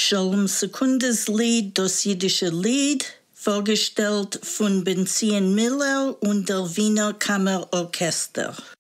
Scholem Sekundes Lied, das jiddische Lied, vorgestellt von Benzien Miller und Delviner Kammerorchester.